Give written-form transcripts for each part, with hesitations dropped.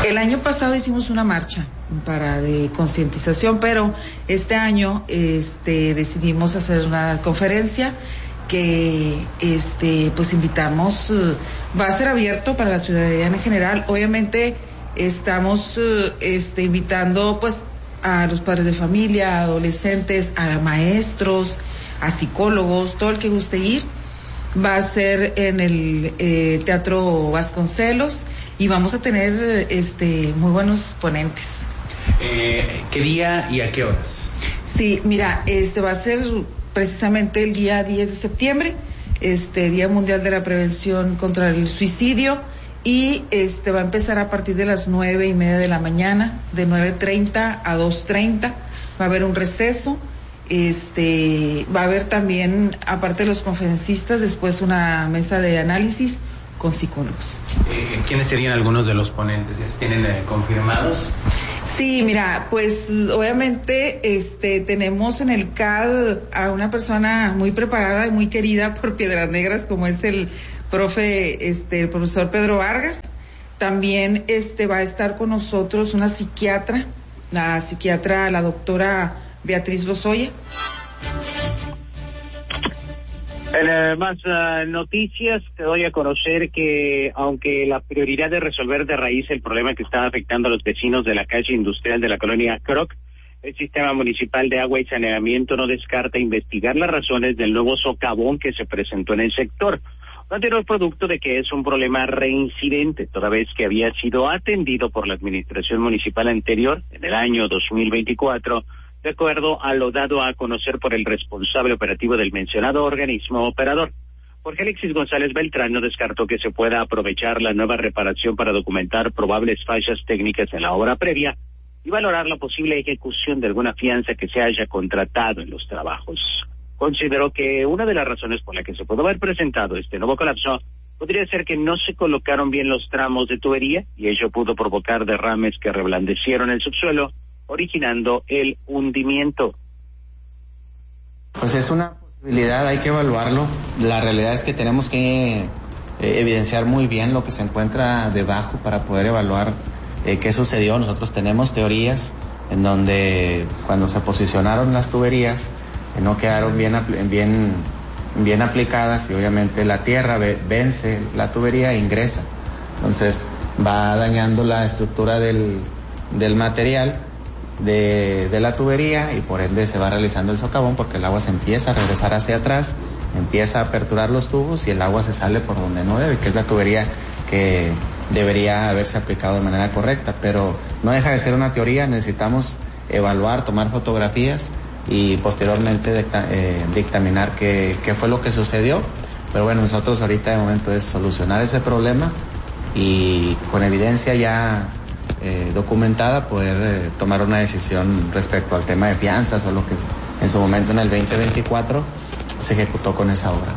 El año pasado hicimos una marcha de concientización, pero este año decidimos hacer una conferencia que pues invitamos, va a ser abierto para la ciudadanía en general. Obviamente estamos invitando pues a los padres de familia, a adolescentes, a maestros, a psicólogos, todo el que guste ir. Va a ser en el Teatro Vasconcelos y vamos a tener muy buenos ponentes. ¿Qué día y a qué horas? Sí, mira, va a ser precisamente el día 10 de septiembre, Día Mundial de la Prevención contra el Suicidio, y va a empezar a partir de las 9:30 de la mañana, de 9:30 a 2:30, va a haber un receso. Va a haber también, aparte de los conferencistas, después una mesa de análisis con psicólogos. ¿Quiénes serían algunos de los ponentes? ¿Ya se tienen confirmados? Sí, mira, pues obviamente tenemos en el CAD a una persona muy preparada y muy querida por Piedras Negras, como es el el profesor Pedro Vargas. También va a estar con nosotros una psiquiatra, la doctora Beatriz Lozoya. En más noticias, te doy a conocer que aunque la prioridad es resolver de raíz el problema que está afectando a los vecinos de la calle industrial de la colonia Croc, el Sistema Municipal de Agua y Saneamiento no descarta investigar las razones del nuevo socavón que se presentó en el sector. Un anterior producto de que es un problema reincidente, toda vez que había sido atendido por la administración municipal anterior en el año 2024, de acuerdo a lo dado a conocer por el responsable operativo del mencionado organismo operador. Jorge Alexis González Beltrán no descartó que se pueda aprovechar la nueva reparación para documentar probables fallas técnicas en la obra previa y valorar la posible ejecución de alguna fianza que se haya contratado en los trabajos. Consideró que una de las razones por la que se pudo haber presentado este nuevo colapso podría ser que no se colocaron bien los tramos de tubería y ello pudo provocar derrames que reblandecieron el subsuelo, originando el hundimiento. Pues es una posibilidad, hay que evaluarlo. La realidad es que tenemos que evidenciar muy bien lo que se encuentra debajo para poder evaluar qué sucedió. Nosotros tenemos teorías en donde cuando se posicionaron las tuberías no quedaron bien aplicadas y obviamente la tierra vence la tubería e ingresa. Entonces va dañando la estructura del material de la tubería y por ende se va realizando el socavón porque el agua se empieza a regresar hacia atrás, empieza a aperturar los tubos y el agua se sale por donde no debe, que es la tubería que debería haberse aplicado de manera correcta, pero no deja de ser una teoría. Necesitamos evaluar, tomar fotografías y posteriormente dictaminar qué fue lo que sucedió, pero bueno, nosotros ahorita de momento es solucionar ese problema y con evidencia ya documentada poder tomar una decisión respecto al tema de fianzas o lo que en su momento en el 2024 se ejecutó con esa obra.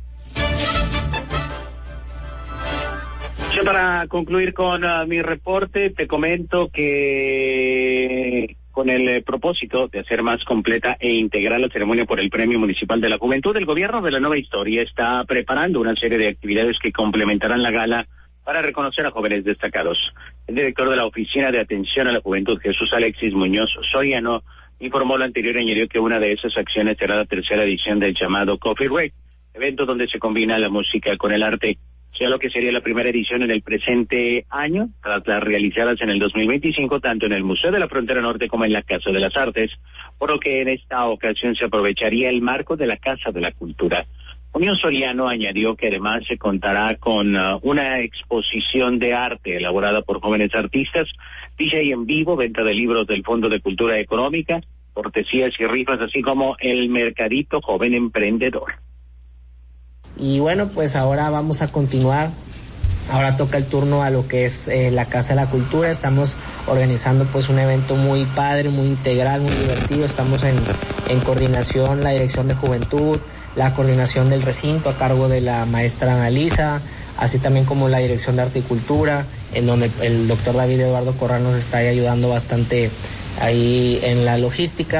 Para concluir con mi reporte, te comento que con el propósito de hacer más completa e integral la ceremonia por el Premio Municipal de la Juventud, el Gobierno de la Nueva Historia está preparando una serie de actividades que complementarán la gala para reconocer a jóvenes destacados. El director de la Oficina de Atención a la Juventud, Jesús Alexis Muñoz Soriano, informó lo anterior y añadió que una de esas acciones será la tercera edición del llamado Coffee Break, evento donde se combina la música con el arte, sea lo que sería la primera edición en el presente año, tras las realizadas en el 2025, tanto en el Museo de la Frontera Norte como en la Casa de las Artes, por lo que en esta ocasión se aprovecharía el marco de la Casa de la Cultura. Unión Soriano añadió que además se contará con una exposición de arte elaborada por jóvenes artistas, DJ en vivo, venta de libros del Fondo de Cultura Económica, cortesías y rifas, así como el Mercadito Joven Emprendedor. Y bueno, pues ahora vamos a continuar. Ahora toca el turno a lo que es la Casa de la Cultura. Estamos organizando pues un evento muy padre, muy integral, muy divertido. Estamos en coordinación, la Dirección de Juventud, la coordinación del recinto a cargo de la maestra Analisa, así también como la Dirección de Arte y Cultura, en donde el doctor David Eduardo Corral nos está ayudando bastante ahí en la logística.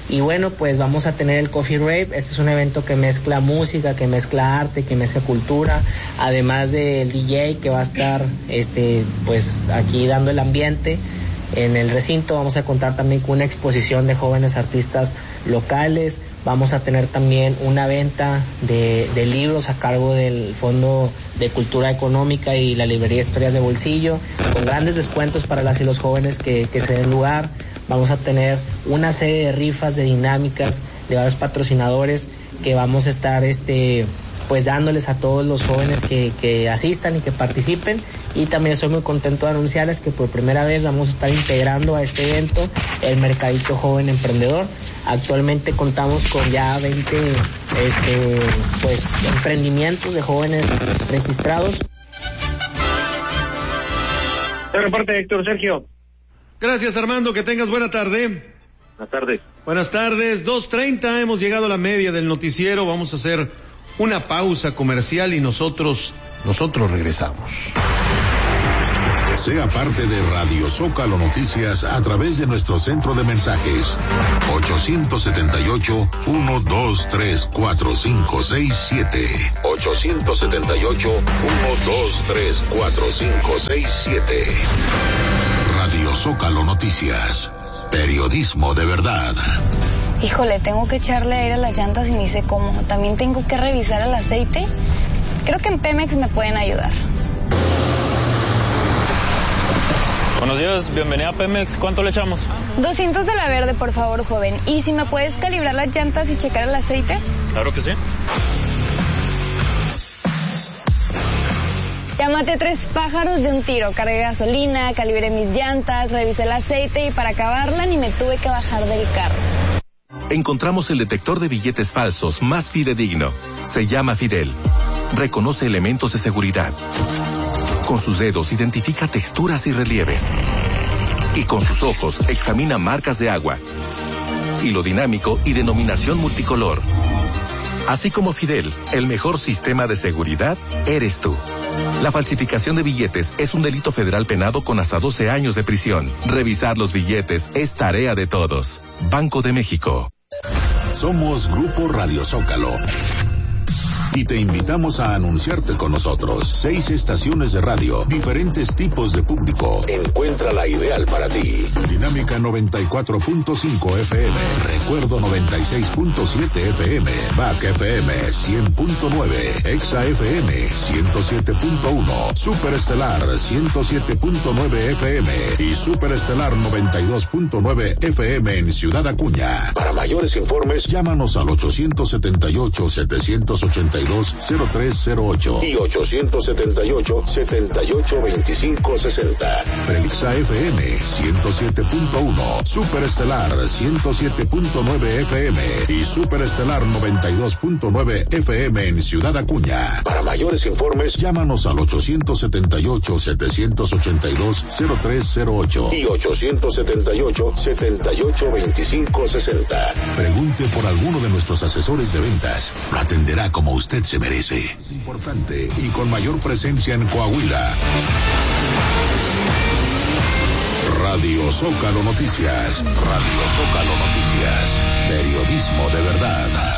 Y bueno, pues vamos a tener el Coffee Rave. Este es un evento que mezcla música, que mezcla arte, que mezcla cultura, además del DJ que va a estar pues aquí dando el ambiente. En el recinto vamos a contar también con una exposición de jóvenes artistas locales. Vamos a tener también una venta de libros a cargo del Fondo de Cultura Económica y la librería Historias de Bolsillo, con grandes descuentos para las y los jóvenes que se den lugar. Vamos a tener una serie de rifas, de dinámicas, de varios patrocinadores que vamos a estar pues dándoles a todos los jóvenes que asistan y que participen. Y también estoy muy contento de anunciarles que por primera vez vamos a estar integrando a este evento el Mercadito Joven Emprendedor. Actualmente contamos con ya 20 pues emprendimientos de jóvenes registrados. De reporte, Héctor Sergio. Gracias, Armando, que tengas buena tarde. Buenas tardes. Buenas tardes, 2:30, hemos llegado a la media del noticiero, vamos a hacer una pausa comercial y nosotros regresamos. Sea parte de Radio Zócalo Noticias a través de nuestro centro de mensajes 878-123-4567 878-123-4567. Radio Zócalo Noticias, periodismo de verdad. Híjole, tengo que echarle aire a las llantas y ni sé cómo. También tengo que revisar el aceite. Creo que en Pemex me pueden ayudar. Buenos días, bienvenida a Pemex. ¿Cuánto le echamos? 200 de la verde, por favor, joven. ¿Y si me puedes calibrar las llantas y checar el aceite? Claro que sí. Ya maté 3 pájaros de un tiro. Cargué gasolina, calibré mis llantas, revisé el aceite y para acabarla ni me tuve que bajar del carro. Encontramos el detector de billetes falsos más fidedigno. Se llama Fidel. Reconoce elementos de seguridad. Con sus dedos identifica texturas y relieves. Y con sus ojos examina marcas de agua, hilo dinámico y denominación multicolor. Así como Fidel, el mejor sistema de seguridad eres tú. La falsificación de billetes es un delito federal penado con hasta 12 años de prisión. Revisar los billetes es tarea de todos. Banco de México. Somos Grupo Radio Zócalo y te invitamos a anunciarte con nosotros. 6 estaciones de radio, diferentes tipos de público. Encuentra la ideal para ti. Dinámica 94.5 FM, Recuerdo 96.7 FM, BAC FM 100.9, Exa FM 107.1, Superestelar 107.9 FM y Superestelar 92.9 FM en Ciudad Acuña. Para mayores informes, llámanos al 878-782-0308 y 878-782560. Exa FM 107.1, Superestelar 107.9 FM y Superestelar 92.9 FM en Ciudad Acuña. Para mayores informes, llámanos al 878-782-0308 y 878-782560. Pregunte por alguno de nuestros asesores de ventas. Lo atenderá como usted se merece. Importante y con mayor presencia en Coahuila. Radio Zócalo Noticias. Radio Zócalo Noticias. Periodismo de verdad.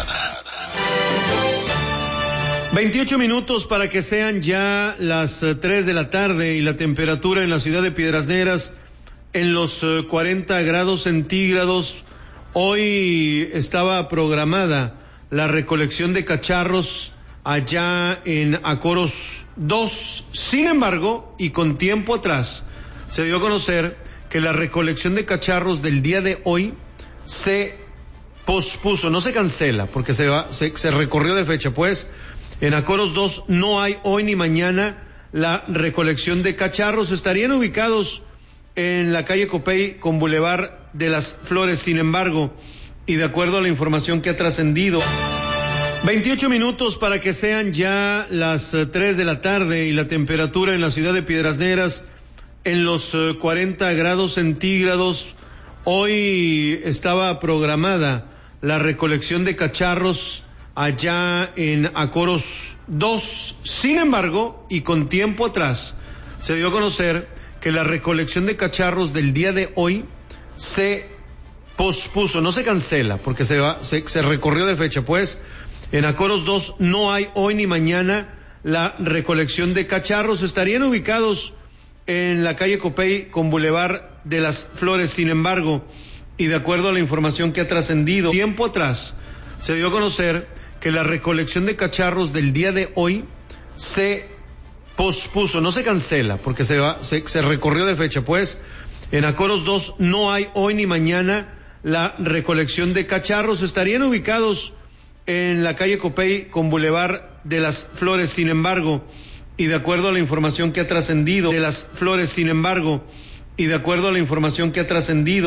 28 minutos para que sean ya las 3 de la tarde y la temperatura en la ciudad de Piedras Negras en los 40 grados centígrados. Hoy estaba programada la recolección de cacharros allá en Acoros 2. Sin embargo, y con tiempo atrás, se dio a conocer que la recolección de cacharros del día de hoy se pospuso, no se cancela, porque se recorrió de fecha, pues en Acoros 2 no hay hoy ni mañana la recolección de cacharros. Estarían ubicados en la calle Copey con Boulevard de las Flores. Sin embargo, y de acuerdo a la información que ha trascendido, 28 minutos para que sean ya las 3 de la tarde y la temperatura en la ciudad de Piedras Negras en los 40 grados centígrados. Hoy estaba programada la recolección de cacharros allá en Acoros 2. Sin embargo, y con tiempo atrás, se dio a conocer que la recolección de cacharros del día de hoy se pospuso, no se cancela, porque se recorrió de fecha, pues en Acoros 2 no hay hoy ni mañana la recolección de cacharros. Estarían ubicados en la calle Copey con Boulevard de las Flores. Sin embargo, y de acuerdo a la información que ha trascendido, tiempo atrás se dio a conocer que la recolección de cacharros del día de hoy se pospuso, no se cancela, porque se recorrió de fecha, pues en Acoros 2 no hay hoy ni mañana la recolección de cacharros. Estarían ubicados en la calle Copey con Boulevard de las Flores. Sin embargo, y de acuerdo a la información que ha trascendido,